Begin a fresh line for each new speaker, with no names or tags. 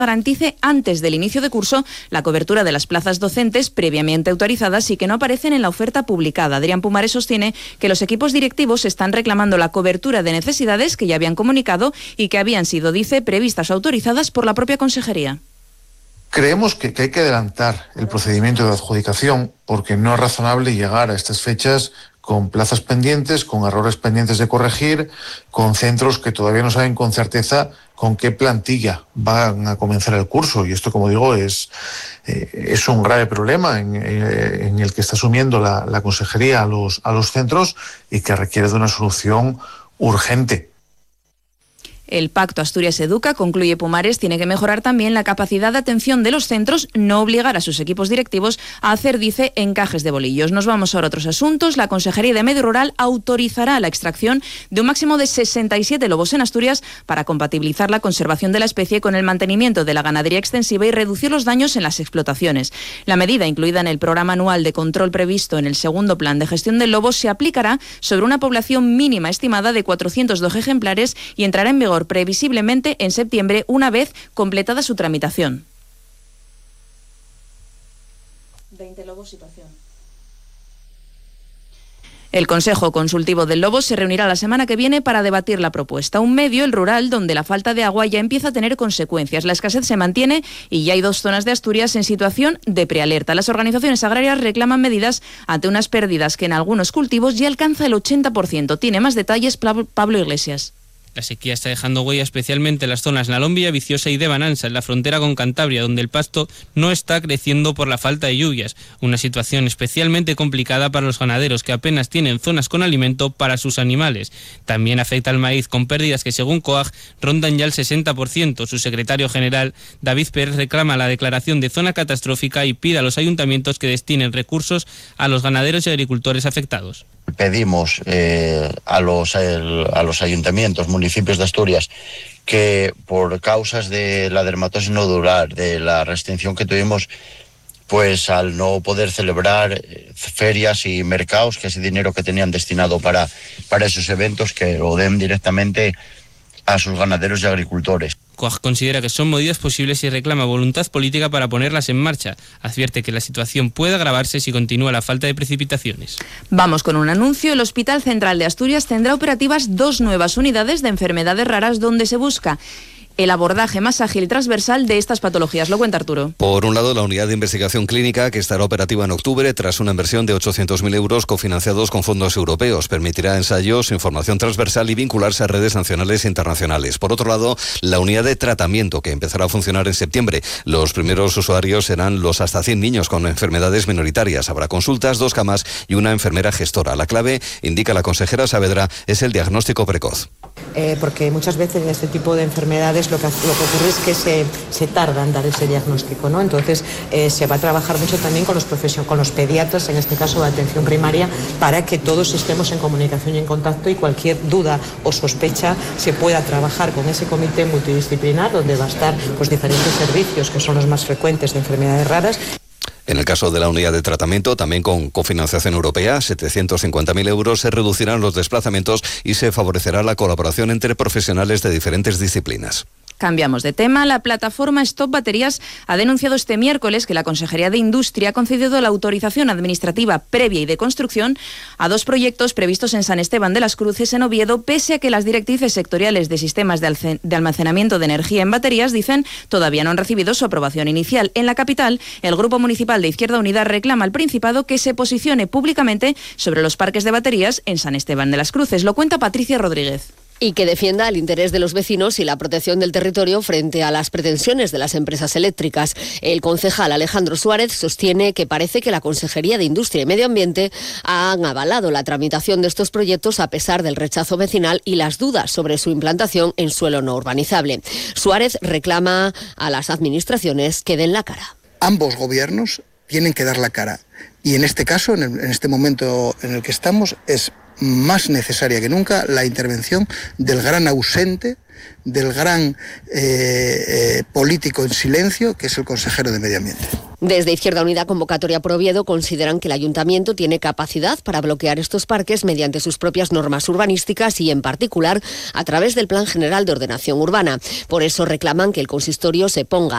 garantice antes del inicio de curso la cobertura de las plazas docentes previamente autorizadas y que no aparecen en la oferta publicada. Adrián Pumares sostiene que los equipos directivos están reclamando la cobertura de necesidades que ya habían comunicado y que habían sido, dice, previstas o autorizadas por la propia Consejería.
Creemos que hay que adelantar el procedimiento de adjudicación porque no es razonable llegar a estas fechas con plazas pendientes, con errores pendientes de corregir, con centros que todavía no saben con certeza con qué plantilla van a comenzar el curso. Y esto, como digo, es un grave problema en el que está asumiendo la Consejería a los centros y que requiere de una solución urgente.
El Pacto Asturias Educa, concluye Pumares, tiene que mejorar también la capacidad de atención de los centros, no obligar a sus equipos directivos a hacer, dice, encajes de bolillos. Nos vamos ahora a otros asuntos. La Consejería de Medio Rural autorizará la extracción de un máximo de 67 lobos en Asturias para compatibilizar la conservación de la especie con el mantenimiento de la ganadería extensiva y reducir los daños en las explotaciones. La medida, incluida en el programa anual de control previsto en el segundo plan de gestión del lobo, se aplicará sobre una población mínima estimada de 402 ejemplares y entrará en vigor previsiblemente en septiembre, una vez completada su tramitación. 20 lobos, situación. El Consejo Consultivo del Lobo se reunirá la semana que viene para debatir la propuesta. Un medio, el rural, donde la falta de agua ya empieza a tener consecuencias. La escasez se mantiene y ya hay 2 zonas de Asturias en situación de prealerta. Las organizaciones agrarias reclaman medidas ante unas pérdidas que en algunos cultivos ya alcanza el 80%. Tiene más detalles Pablo Iglesias.
La sequía está dejando huella especialmente en las zonas Nalombia, Viciosa y de Banansa, en la frontera con Cantabria, donde el pasto no está creciendo por la falta de lluvias. Una situación especialmente complicada para los ganaderos, que apenas tienen zonas con alimento para sus animales. También afecta al maíz, con pérdidas que, según COAG, rondan ya el 60%. Su secretario general, David Pérez, reclama la declaración de zona catastrófica y pide a los ayuntamientos que destinen recursos a los ganaderos y agricultores afectados.
Pedimos a los ayuntamientos, municipios de Asturias, que por causas de la dermatosis nodular, de la restricción que tuvimos, pues al no poder celebrar ferias y mercados, que ese dinero que tenían destinado para esos eventos, que lo den directamente a sus ganaderos y agricultores.
COAG considera que son medidas posibles y reclama voluntad política para ponerlas en marcha. Advierte que la situación puede agravarse si continúa la falta de precipitaciones.
Vamos con un anuncio. El Hospital Central de Asturias tendrá operativas 2 nuevas unidades de enfermedades raras donde se busca el abordaje más ágil y transversal de estas patologías. Lo cuenta Arturo.
Por un lado, la unidad de investigación clínica, que estará operativa en octubre tras una inversión de 800.000 euros cofinanciados con fondos europeos. Permitirá ensayos, información transversal y vincularse a redes nacionales e internacionales. Por otro lado, la unidad de tratamiento, que empezará a funcionar en septiembre. Los primeros usuarios serán los hasta 100 niños con enfermedades minoritarias. Habrá consultas, 2 camas y una enfermera gestora. La clave, indica la consejera Saavedra, es el diagnóstico precoz.
Porque muchas veces en este tipo de enfermedades lo que ocurre es que se tarda en dar ese diagnóstico, ¿no? Entonces se va a trabajar mucho también con los pediatras, en este caso de atención primaria, para que todos estemos en comunicación y en contacto y cualquier duda o sospecha se pueda trabajar con ese comité multidisciplinar, donde va a estar pues diferentes servicios que son los más frecuentes de enfermedades raras.
En el caso de la unidad de tratamiento, también con cofinanciación europea, 750.000 euros, se reducirán los desplazamientos y se favorecerá la colaboración entre profesionales de diferentes disciplinas.
Cambiamos de tema. La plataforma Stop Baterías ha denunciado este miércoles que la Consejería de Industria ha concedido la autorización administrativa previa y de construcción a 2 proyectos previstos en San Esteban de las Cruces, en Oviedo, pese a que las directrices sectoriales de sistemas de almacenamiento de energía en baterías, dicen, todavía no han recibido su aprobación inicial. En la capital, el Grupo Municipal de Izquierda Unida reclama al Principado que se posicione públicamente sobre los parques de baterías en San Esteban de las Cruces. Lo cuenta Patricia Rodríguez.
Y que defienda el interés de los vecinos y la protección del territorio frente a las pretensiones de las empresas eléctricas. El concejal Alejandro Suárez sostiene que parece que la Consejería de Industria y Medio Ambiente han avalado la tramitación de estos proyectos a pesar del rechazo vecinal y las dudas sobre su implantación en suelo no urbanizable. Suárez reclama a las administraciones que den la cara.
Ambos gobiernos tienen que dar la cara y en este caso, en este momento en el que estamos, es más necesaria que nunca la intervención del gran ausente, del gran político en silencio, que es el consejero de Medio Ambiente.
Desde Izquierda Unida Convocatoria por Oviedo consideran que el Ayuntamiento tiene capacidad para bloquear estos parques mediante sus propias normas urbanísticas y, en particular, a través del Plan General de Ordenación Urbana. Por eso reclaman que el consistorio se ponga